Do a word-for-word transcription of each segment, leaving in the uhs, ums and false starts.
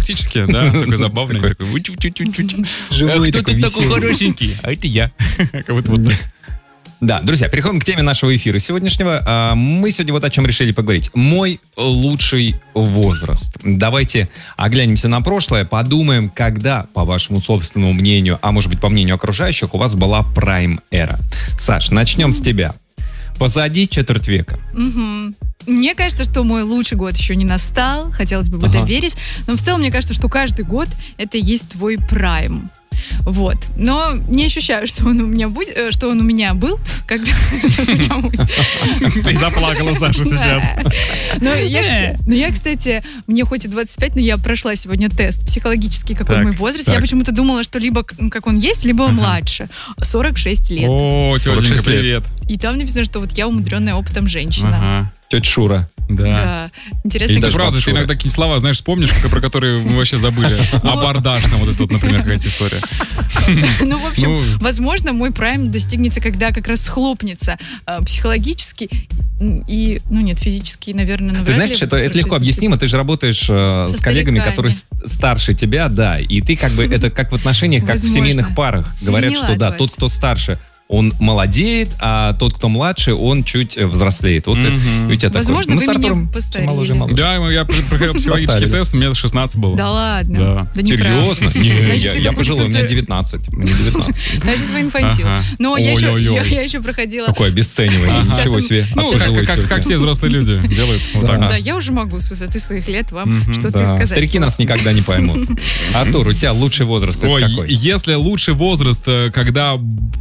голографически, да, такой забавный. Такой, кто тут такой хорошенький? А это я. Как будто вот. Да, друзья, переходим к теме нашего эфира сегодняшнего. Мы сегодня вот о чем решили поговорить. Мой лучший возраст. Давайте оглянемся на прошлое, подумаем, когда, по вашему собственному мнению, а может быть, по мнению окружающих, у вас была прайм-эра. Саш, начнем с тебя. Позади четверть века. Угу. Мне кажется, что мой лучший год еще не настал. Хотелось бы в это ага. верить. Но в целом, мне кажется, что каждый год это и есть твой прайм. Вот. Но не ощущаю, что он у меня будет, что он у меня был, когда у меня будет. Ты заплакала, Саша, сейчас. Но я, кстати, мне хоть и двадцать пять, но я прошла сегодня тест психологический, какой мой возраст. Я почему-то думала, что либо как он есть, либо младше. сорок шесть лет. О, тетенька, привет. И там написано, что вот я умудренная опытом женщина. Тетя Шура. Да. да. Интересно. Это правда, ты иногда какие-то слова, знаешь, вспомнишь, про которые мы вообще забыли. Абордажно, вот это вот, например, какая-то история. Ну, в общем, возможно, мой прайм достигнется, когда как раз схлопнется психологически и, ну нет, физически, наверное, навряд ли. Ты знаешь, это, это легко объяснимо. Ты же работаешь э, с коллегами, которые старше тебя, да, и ты как бы, это как в отношениях, как в семейных парах. Говорят, что да, тот, кто старше, он молодеет, а тот, кто младше, он чуть взрослеет. Вот mm-hmm. у тебя возможно, такое. Возможно, вы меня постарели. Моложе, моложе. Да, я проходил психологический тест, мне шестнадцать было. Да ладно? Да. Да серьезно? Не, я, я пожилой, у меня девятнадцать. Мне девятнадцать. Значит, вы инфантил. Ага. Но я еще, я, я еще проходила... Какое обесценивание, ага. ничего себе. Ну, как, как, как все взрослые люди делают. Вот да. так. Да, я уже могу с высоты своих лет вам mm-hmm. что-то да. сказать. Старики нас никогда не поймут. Артур, у тебя лучший возраст, Ой, это какой? Если лучший возраст, когда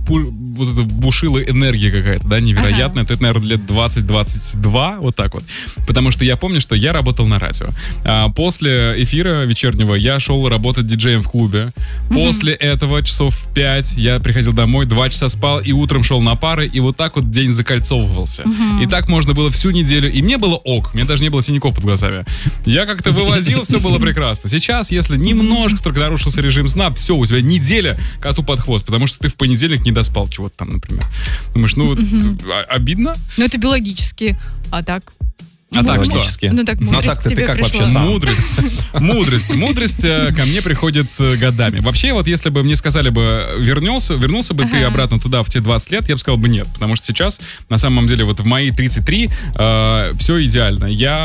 вот это бушила энергия какая-то, да, невероятная, ага. то это, наверное, лет двадцать-двадцать два, вот так вот. Потому что я помню, что я работал на радио. А после эфира вечернего я шел работать диджеем в клубе. После угу. этого часов в пять я приходил домой, два часа спал, и утром шел на пары, и вот так вот день закольцовывался. Угу. И так можно было всю неделю. И мне было ок, мне даже не было синяков под глазами. Я как-то вывозил, все было прекрасно. Сейчас, если немножко только нарушился режим сна, все, у тебя неделя коту под хвост, потому что ты в понедельник не доспал чего-то там, например. Думаешь, ну вот обидно? Ну это биологически, а так... А так что? Ну так, мудрость ну, так, к тебе как пришла. Вообще мудрость. Мудрость. Мудрость ко мне приходит годами. Вообще, вот если бы мне сказали бы, вернулся, вернулся бы ага. ты обратно туда в те двадцать лет, я бы сказал бы нет. Потому что сейчас, на самом деле, вот в мои тридцать три э, все идеально.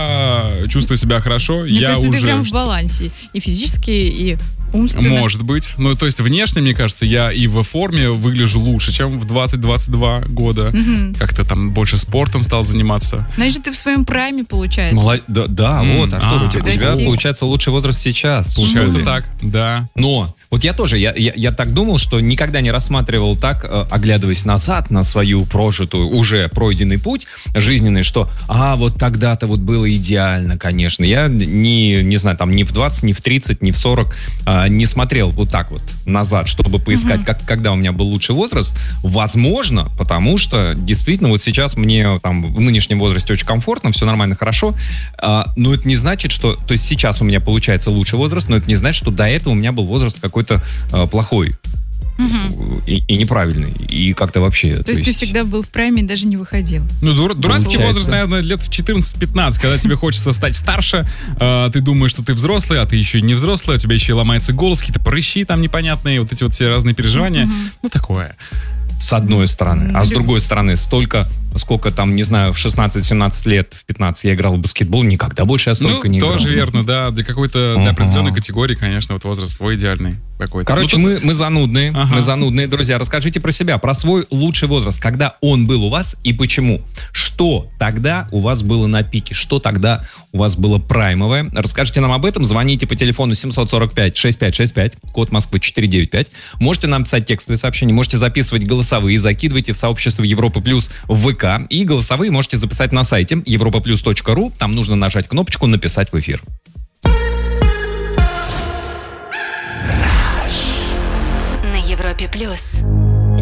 Я чувствую себя хорошо. Мне я кажется, уже... ты прям в балансе. И физически, и умственно. Может быть. Ну, то есть внешне, мне кажется, я и в форме выгляжу лучше, чем в двадцать-двадцать два года. Угу. Как-то там больше спортом стал заниматься. Значит, ты в своем прайме, получается. Молод... Да, да mm. вот, Артур, а, у тебя, у тебя получается лучший возраст сейчас. Получается mm. так, да. Но вот я тоже, я, я, я так думал, что никогда не рассматривал так, оглядываясь назад на свою прожитую, уже пройденный путь жизненный, что, а, вот тогда-то вот было идеально, конечно. Я не, не знаю, там, ни в двадцать, ни в тридцать, ни в сорок а, не смотрел вот так вот назад, чтобы поискать, uh-huh. как, когда у меня был лучший возраст. Возможно, потому что действительно вот сейчас мне там в нынешнем возрасте очень комфортно, все нормально, хорошо, а, но это не значит, что, то есть сейчас у меня получается лучший возраст, но это не значит, что до этого у меня был возраст какой-то а, плохой. Угу. И, и неправильный, и как-то вообще... То, то есть, есть ты всегда был в прайме и даже не выходил? Ну, дур, дурацкий возраст, наверное, лет в четырнадцать-пятнадцать, когда тебе хочется стать старше, э, ты думаешь, что ты взрослый, а ты еще и не взрослый, а у тебя еще и ломается голос, какие-то прыщи там непонятные, вот эти вот все разные переживания. Угу. Ну, такое. С одной стороны. А с другой стороны, столько, сколько там, не знаю, в шестнадцать-семнадцать лет, в пятнадцать я играл в баскетбол, никогда больше я столько ну, не играл. Тоже верно, да. Для какой-то, для определенной категории, конечно, вот возраст твой идеальный какой-то. Короче, ну, мы, мы занудные, ага. мы занудные, друзья. Расскажите про себя, про свой лучший возраст, когда он был у вас и почему. Что тогда у вас было на пике, что тогда у вас было праймовое. Расскажите нам об этом, звоните по телефону семь сорок пять шестьдесят пять шестьдесят пять, код Москвы четыреста девяносто пять. Можете нам писать текстовые сообщения, можете записывать голосовые, закидывайте в сообщество Европа Плюс в ВК, и голосовые можете записать на сайте европа плюс точка ру, там нужно нажать кнопочку «Написать в эфир». На Европе Плюс.